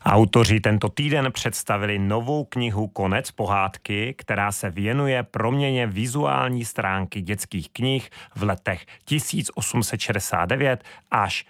Autoři tento týden představili novou knihu Konec pohádky, která se věnuje proměně vizuální stránky dětských knih v letech 1869 až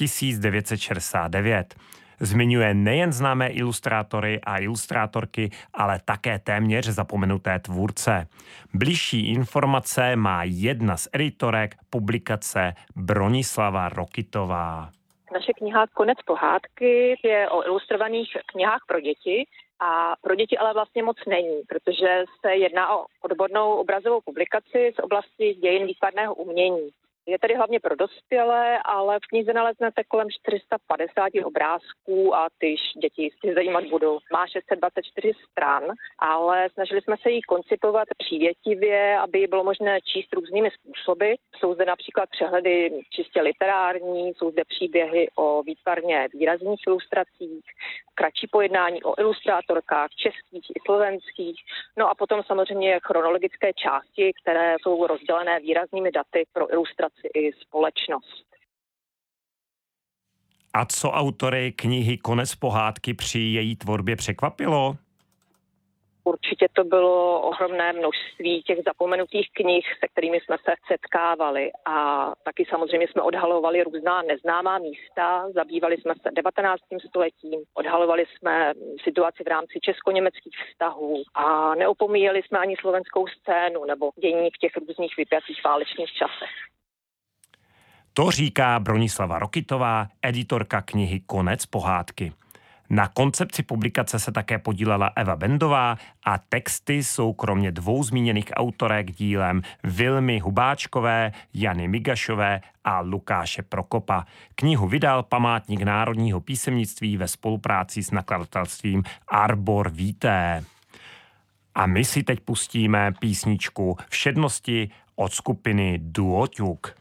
1969. Zmiňuje nejen známé ilustrátory a ilustrátorky, ale také téměř zapomenuté tvůrce. Bližší informace má jedna z editorek publikace Bronislava Rokytová. Naše kniha Konec pohádky je o ilustrovaných knihách pro děti a pro děti ale vlastně moc není, protože se jedná o odbornou obrazovou publikaci z oblasti dějin výtvarného umění. Je tedy hlavně pro dospělé, ale v knize naleznete kolem 450 obrázků a tyž děti jistě zajímat budou. Má 624 stran, ale snažili jsme se ji koncipovat přívětivě, aby ji bylo možné číst různými způsoby. Jsou zde například přehledy čistě literární, jsou zde příběhy o výtvarně výrazných ilustracích, kratší pojednání o ilustrátorkách českých i slovenských, no a potom samozřejmě chronologické části, které jsou rozdělené výraznými daty pro ilustraci i společnost. A co autory knihy Konec pohádky při její tvorbě překvapilo? Určitě to bylo ohromné množství těch zapomenutých knih, se kterými jsme se setkávali a taky samozřejmě jsme odhalovali různá neznámá místa, zabývali jsme se 19. stoletím, odhalovali jsme situaci v rámci česko-německých vztahů a neopomíjeli jsme ani slovenskou scénu nebo dění v těch různých vypjatých válečných časech. To říká Bronislava Rokytová, editorka knihy Konec pohádky. Na koncepci publikace se také podílela Eva Bendová a texty jsou kromě dvou zmíněných autorek dílem Vilmy Hubáčkové, Jany Migašové a Lukáše Prokopa. Knihu vydal Památník národního písemnictví ve spolupráci s nakladatelstvím Arbor Vitae. A my si teď pustíme písničku Všednosti od skupiny Duo Ťuk.